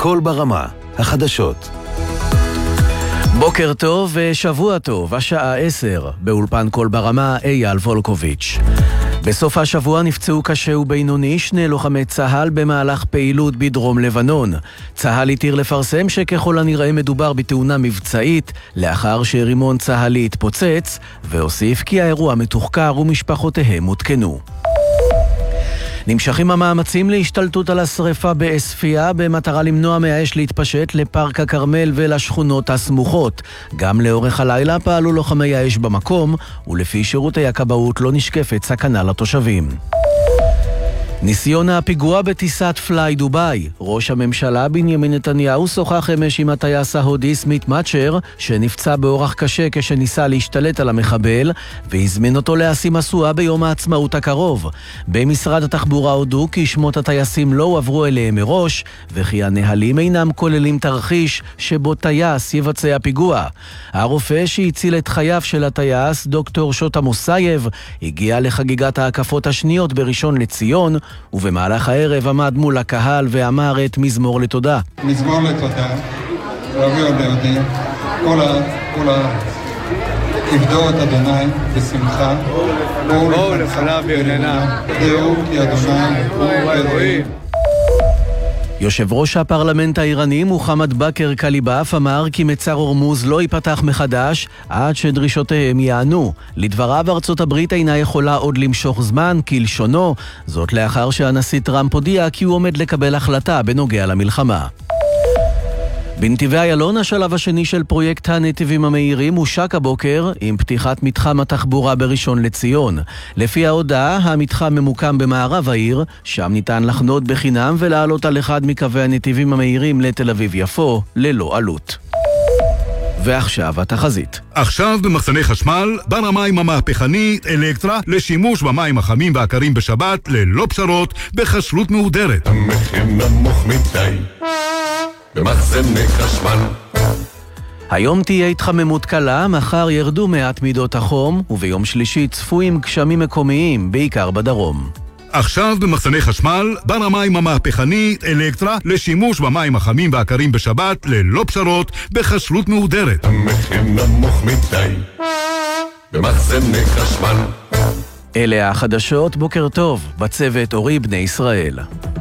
קול ברמה, החדשות. בוקר טוב ושבוע טוב, השעה 10, באולפן קול ברמה, אייל וולקוביץ'. בסוף השבוע נפצעו קשה ובינוני שני לוחמי צה"ל במהלך פעילות בדרום לבנון. צה"ל התיר לפרסם שככל הנראה מדובר בתאונה מבצעית, לאחר שרימון צה"לי התפוצץ, והוסיף כי האירוע מתוחקר ומשפחותיהם הותקנו. נמשכים המאמצים להשתלטות על השריפה באספיה במטרה למנוע מהאש להתפשט לפארק הכרמל ולשכונות הסמוכות. גם לאורך הלילה פעלו לוחמי האש במקום, ולפי שירותי הכבאות לא נשקפת סכנה לתושבים. ניסיון הפיגוע בטיסת פליי דוביי. ראש הממשלה בנימין נתניהו שוחח אמש עם הטייס ההודי סמית מאצ'ר, שנפצע באורח קשה כשניסה להשתלט על המחבל, והזמין אותו להשים מסוע ביום העצמאות הקרוב. במשרד התחבורה הודו כי שמות הטייסים לא עברו אליהם מראש, וכי הנהלים אינם כוללים תרחיש שבו טייס יבצע פיגוע. הרופא שהציל את חייו של הטייס, דוקטור שוטה מוסייב, הגיע לחגיגת ההקפות השניות בראשון לציון, ובמהלך הערב עמד מול הקהל ואמר את מזמור לתודה. מזמור לתודה, רבי עודדי, כל עבדו את אדוני בשמחה, בואו לפניו בעניינה, דעו כי אדוני הוא אלוהים. יושב ראש הפרלמנט האיראני מוחמד בכר קליבאף אמר כי מצר הורמוז לא ייפתח מחדש עד שדרישותיהם יענו. לדבריו ארצות הברית אינה יכולה עוד למשוך זמן כלשונו, זאת לאחר שהנשיא טראמפ הודיע כי הוא עומד לקבל החלטה בנוגע למלחמה. בנתיבי איילון השלב השני של פרויקט הנתיבים המהירים הושק הבוקר עם פתיחת מתחם התחבורה בראשון לציון. לפי ההודעה, המתחם ממוקם במערב העיר, שם ניתן לחנות בחינם ולעלות על אחד מקווי הנתיבים המהירים לתל אביב יפו ללא עלות. ועכשיו התחזית. עכשיו במחסני חשמל, בר המים המהפכנית אלקטרה לשימוש במים החמים והקרים בשבת ללא פשרות בחשלות מהודרת. המחיר נמוך מדי במחסני חשמל. היום תהיה התחממות קלה, מחר ירדו מעט מידות החום, וביום שלישי צפויים גשמים מקומיים, בעיקר בדרום. עכשיו במחסני חשמל, בר המים המהפכנית אלקטרה לשימוש במים החמים והקרים בשבת ללא פשרות בחשלות מהודרת. המחיר נמוך מדי במחסני חשמל. אלה החדשות, בוקר טוב, בצוות אורי בני ישראל.